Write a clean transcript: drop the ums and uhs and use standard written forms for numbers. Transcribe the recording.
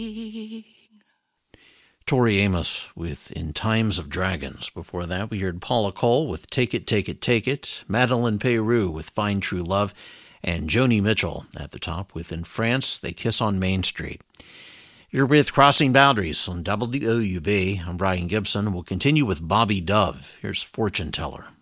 Tori Amos with In Times of Dragons. Before that, we heard Paula Cole with Take It, Take It, Take It, Madeleine Peyroux with Find True Love, and Joni Mitchell at the top with In France, They Kiss on Main Street. You're with Crossing Boundaries on WOUB. I'm Brian Gibson. We'll continue with Bobby Dove. Here's Fortune Teller.